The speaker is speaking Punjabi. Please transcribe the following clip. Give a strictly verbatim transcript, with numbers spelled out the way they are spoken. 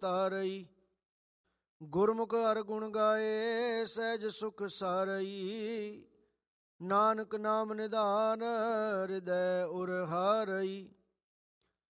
ਤਾਰਈ। ਗੁਰਮੁਖ ਹਰਿ ਗੁਣ ਗਾਏ ਸਹਿਜ ਸੁਖ ਸਾਰਈ। ਨਾਨਕ ਨਾਮ ਨਿਧਾਨ ਹਿਰਦੈ ਉਰ ਹਾਰਈ।